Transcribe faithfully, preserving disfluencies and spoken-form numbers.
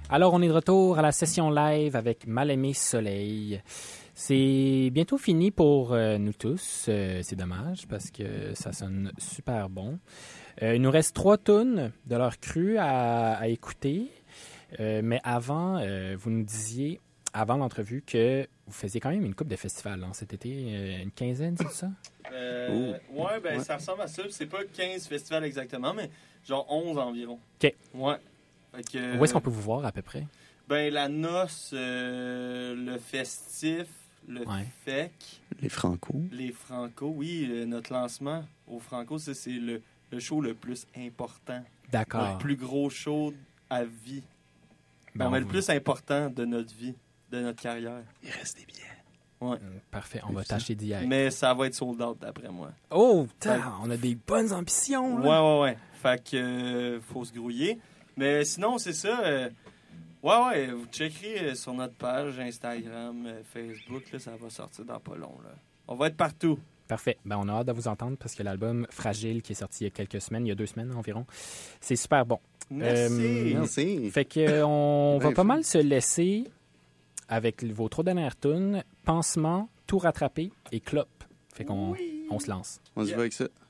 Alors, on est de retour à la session live avec Mal-Aimé Soleil. C'est bientôt fini pour euh, nous tous. Euh, c'est dommage parce que ça sonne super bon. Euh, il nous reste trois tunes de leur cru à, à écouter. Euh, mais avant, euh, vous nous disiez, avant l'entrevue, que vous faisiez quand même une couple de festivals hein, cet été. Euh, une quinzaine, c'est ça? Euh, ouais, ben ouais. Ça ressemble à ça. C'est pas quinze festivals exactement, mais genre onze environ. OK. Ouais. Fait que, Où est-ce qu'on peut vous voir à peu près? Ben, la noce, euh, le festif, le ouais. F E C. Les Franco. Les Franco, oui. Euh, notre lancement au Franco, ça, c'est le, le show le plus important. D'accord. Le plus gros show à vie. Ben, on met on le vous... plus important de notre vie, de notre carrière. Il reste des billets. Ouais. Euh, parfait, on va tâcher d'y aller. Mais ça va être sold out d'après moi. Oh, tain, on a des bonnes ambitions. Là. Ouais, ouais, ouais. Fait que euh, faut se grouiller. Mais sinon, c'est ça. Euh, ouais, ouais, vous checkerez sur notre page Instagram, euh, Facebook, là, ça va sortir dans pas long. Là. On va être partout. Parfait. Ben, on a hâte de vous entendre parce que l'album Fragile, qui est sorti il y a quelques semaines, il y a deux semaines environ, c'est super bon. Merci. Euh, Merci. Fait qu'on va ben, pas fou. mal se laisser avec vos trois dernières tunes, Pansement, Tout rattrapé et Clope. Fait qu'on oui. on se lance. On se Yeah. voit avec ça.